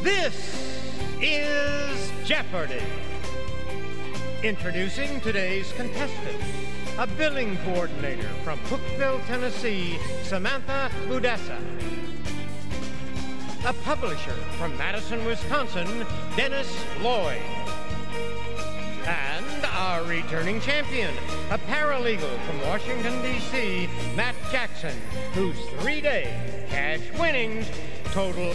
This is Jeopardy! Introducing today's contestants. A billing coordinator from Cookeville, Tennessee, Samantha Budessa. A publisher from Madison, Wisconsin, Dennis Lloyd. And our returning champion, a paralegal from Washington, D.C., Matt Jackson, whose 3-day cash winnings total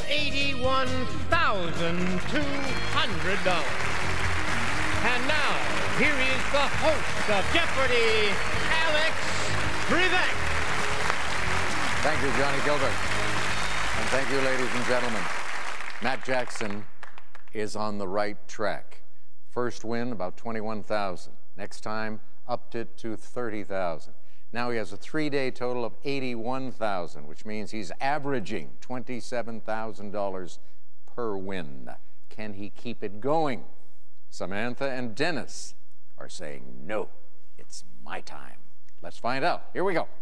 $81,200. And now, here is the host of Jeopardy, Alex Trebek. Thank you, Johnny Gilbert. And thank you, ladies and gentlemen. Matt Jackson is on the right track. First win, about $21,000. Next time, upped it to $30,000. Now he has a 3-day total of $81,000, which means he's averaging $27,000 per win. Can he keep it going? Samantha and Dennis are saying, no, it's my time. Let's find out. Here we go.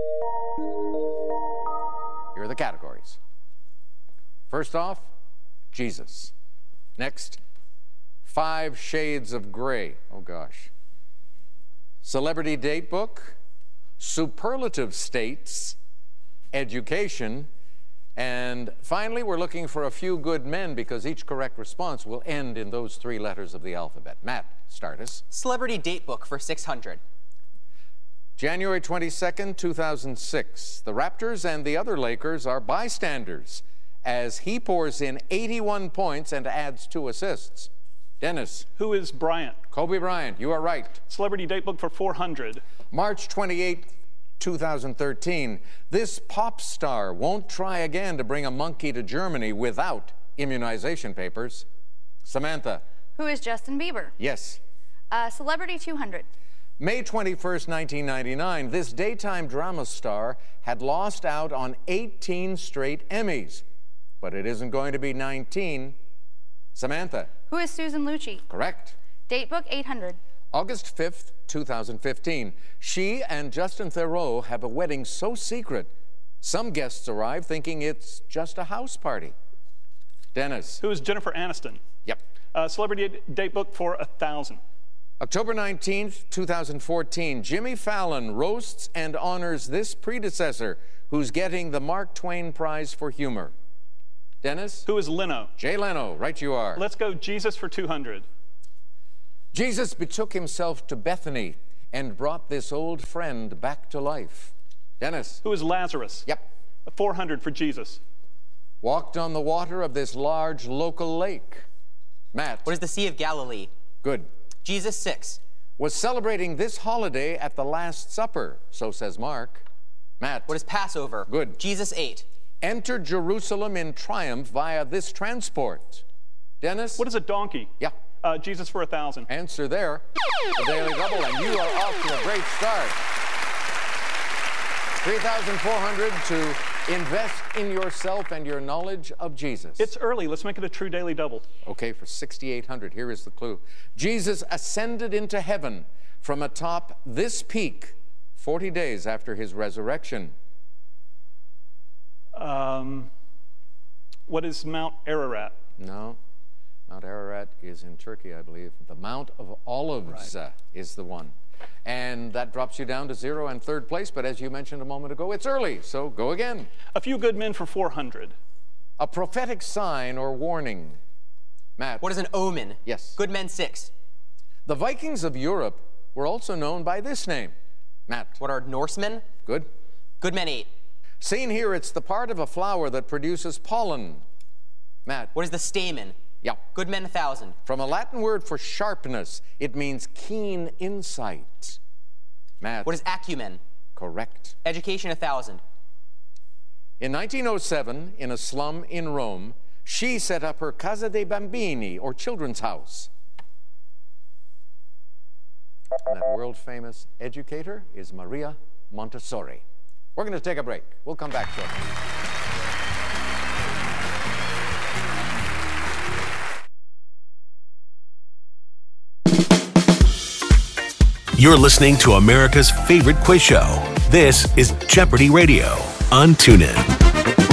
Here are the categories. First off, Jesus. Next, 5 Shades of Grey. Oh, gosh. Celebrity date book, superlative states, education, and finally, we're looking for a few good men because each correct response will end in those 3 letters of the alphabet. Matt, start us. Celebrity date book for 600. January 22nd, 2006. The Raptors and the other Lakers are bystanders as he pours in 81 points and adds 2 assists. Dennis. Who is Bryant? Kobe Bryant, you are right. Celebrity date book for 400. March 28th, 2013. This pop star won't try again to bring a monkey to Germany without immunization papers. Samantha. Who is Justin Bieber? Yes. Celebrity 200. May 21st, 1999, this daytime drama star had lost out on 18 straight Emmys. But it isn't going to be 19. Samantha. Who is Susan Lucci? Correct. Date book 800. August 5th, 2015. She and Justin Theroux have a wedding so secret, some guests arrive thinking it's just a house party. Dennis. Who is Jennifer Aniston? Yep. Celebrity date book for 1,000. October 19th, 2014. Jimmy Fallon roasts and honors this predecessor who's getting the Mark Twain Prize for Humor. Dennis? Who is Leno? Jay Leno, right you are. Let's go Jesus for 200. Jesus betook himself to Bethany and brought this old friend back to life. Dennis? Who is Lazarus? Yep. 400 for Jesus. Walked on the water of this large local lake. Matt? What is the Sea of Galilee? Good. Jesus 6. Was celebrating this holiday at the Last Supper, so says Mark. Matt? What is Passover? Good. Jesus 8. Entered Jerusalem in triumph via this transport. Dennis? What is a donkey? Yeah. Jesus for 1,000. Answer there. The Daily Double, and you are off to a great start. $3,400 to invest in yourself and your knowledge of Jesus. It's early. Let's make it a true Daily Double. Okay, for $6,800, here is the clue. Jesus ascended into heaven from atop this peak 40 days after his resurrection. What is Mount Ararat? No. Mount Ararat is in Turkey, I believe. The Mount of Olives is the one. And that drops you down to 0 and 3rd place. But as you mentioned a moment ago, it's early, so go again. A few good men for 400. A prophetic sign or warning. Matt. What is an omen? Yes. Good men 6. The Vikings of Europe were also known by this name. Matt. What are Norsemen? Good. Good men 8. Seen here, it's the part of a flower that produces pollen. Matt. What is the stamen? Yeah. Good men 1,000. From a Latin word for sharpness, it means keen insight. Matt. What is acumen? Correct. Education 1,000. In 1907, in a slum in Rome, she set up her Casa dei Bambini, or children's house. And that world-famous educator is Maria Montessori. We're going to take a break. We'll come back shortly. You're listening to America's favorite quiz show. This is Jeopardy Radio on TuneIn.